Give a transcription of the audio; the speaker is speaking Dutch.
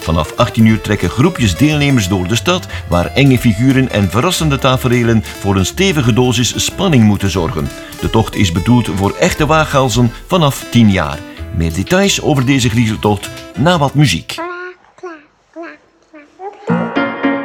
Vanaf 18 uur trekken groepjes deelnemers door de stad, waar enge figuren en verrassende taferelen voor een stevige dosis spanning moeten zorgen. De tocht is bedoeld voor echte waaghalzen vanaf 10 jaar. Meer details over deze griezeltocht na wat muziek.